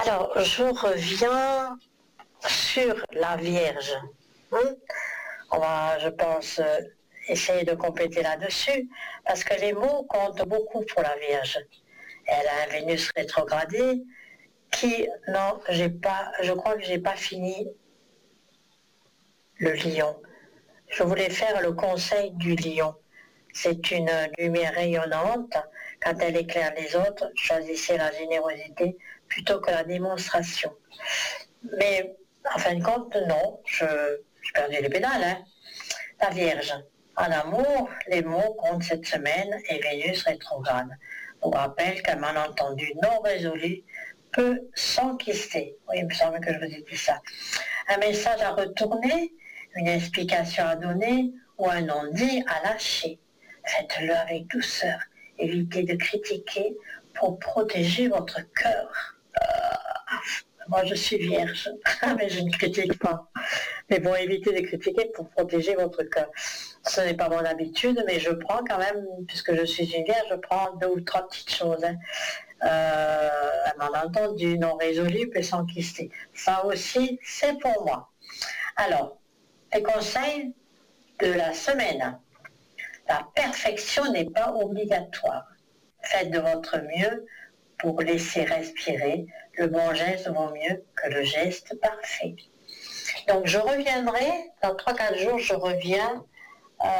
Alors, je reviens sur la Vierge. Hein. On va, je pense, essayer de compléter là-dessus, parce que les mots comptent beaucoup pour la Vierge. Elle a un Vénus rétrogradé qui, non, je crois que j'ai pas fini le lion. Je voulais faire le conseil du lion. C'est une lumière rayonnante. Quand elle éclaire les autres, choisissez la générosité plutôt que la démonstration. Mais en fin de compte, non, j'ai perdu les pédales. Hein. La Vierge. En amour, les mots comptent cette semaine et Vénus rétrograde. On rappelle qu'un malentendu non résolu peut s'enquister. Oui, il me semble que je vous ai dit ça. Un message à retourner, une explication à donner ou un non-dit à lâcher. Faites-le avec douceur. Évitez de critiquer pour protéger votre cœur. Moi, je suis vierge, mais je ne critique pas. Mais bon, évitez de critiquer pour protéger votre cœur. Ce n'est pas mon habitude, mais je prends quand même, puisque je suis une vierge, je prends 2 ou 3 petites choses. Hein. Un malentendu non résolu peut s'enquister. Ça aussi, c'est pour moi. Alors, les conseils de la semaine. La perfection n'est pas obligatoire. Faites de votre mieux pour laisser respirer. Le bon geste vaut mieux que le geste parfait. Donc je reviendrai, dans 3-4 jours, je reviens